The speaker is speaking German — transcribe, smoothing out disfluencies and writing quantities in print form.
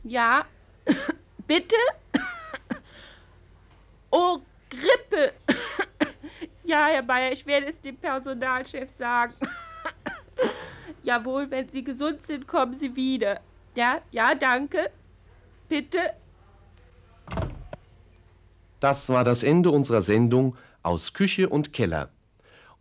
Ja, bitte? Oh, Grippe. Ja, Herr Bayer, ich werde es dem Personalchef sagen. Jawohl, wenn Sie gesund sind, kommen Sie wieder. Ja, ja, danke. Bitte. Das war das Ende unserer Sendung aus Küche und Keller.